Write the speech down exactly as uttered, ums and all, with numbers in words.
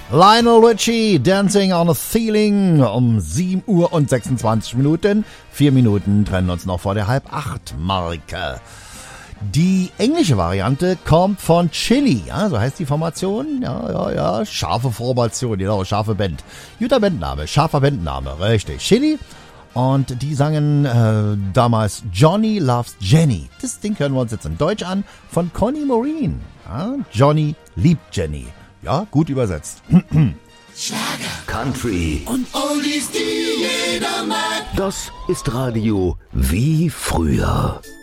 Lionel Richie, Dancing on a Ceiling, um sieben Uhr und sechsundzwanzig Minuten. Vier Minuten trennen uns noch vor der Halb-Acht-Marke. Die englische Variante kommt von Chili, ja, so heißt die Formation, ja, ja, ja, scharfe Formation, genau, scharfe Band. Guter Bandname, scharfer Bandname, richtig, Chili. Und die sangen äh, damals Johnny Loves Jenny. Das Ding hören wir uns jetzt in Deutsch an, von Connie Maureen. Ja, Johnny liebt Jenny. Ja, gut übersetzt. Schlager, Country und Oldies, die jeder mag. Das ist Radio wie früher.